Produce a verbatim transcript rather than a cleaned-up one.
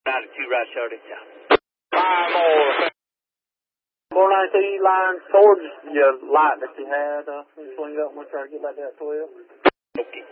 Altitude, right, Shorty. Yeah. Five more. four ninety line towards your light that you had. Uh, swing up and we'll try to get back there at twelve. Okay.